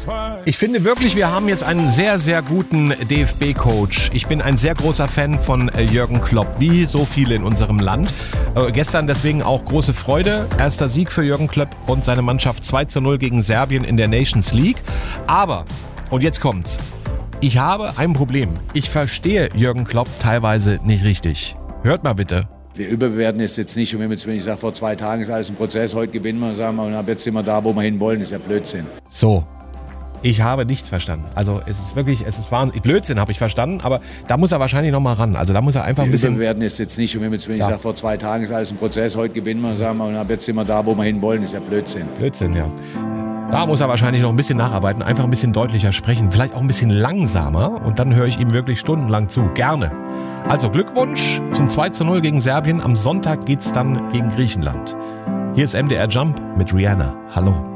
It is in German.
Ich finde wirklich, wir haben jetzt einen sehr, sehr guten DFB-Coach. Ich bin ein sehr großer Fan von Jürgen Klopp, wie so viele in unserem Land. Gestern deswegen auch große Freude. Erster Sieg für Jürgen Klopp und seine Mannschaft 2:0 gegen Serbien in der Nations League. Aber, und jetzt kommt's, ich habe ein Problem. Ich verstehe Jürgen Klopp teilweise nicht richtig. Hört mal bitte. Wir überbewerten es jetzt nicht, wenn ich sage, vor 2 Tagen ist alles ein Prozess, heute gewinnen wir, sagen wir, und ab jetzt sind wir da, wo wir hinwollen, das ist ja Blödsinn. So, ich habe nichts verstanden. Also es ist wahnsinnig, Blödsinn habe ich verstanden, aber da muss er wahrscheinlich noch mal ran. Also da muss er einfach ein bisschen... Wir überbewerten es jetzt nicht, wenn ich sage, vor 2 Tagen ist alles ein Prozess, heute gewinnen wir, sagen wir, und ab jetzt sind wir da, wo wir hinwollen, das ist ja Blödsinn. Blödsinn, ja. Da muss er wahrscheinlich noch ein bisschen nacharbeiten, einfach ein bisschen deutlicher sprechen, vielleicht auch ein bisschen langsamer und dann höre ich ihm wirklich stundenlang zu. Gerne. Also Glückwunsch zum 2:0 gegen Serbien. Am Sonntag geht's dann gegen Griechenland. Hier ist MDR Jump mit Rihanna. Hallo.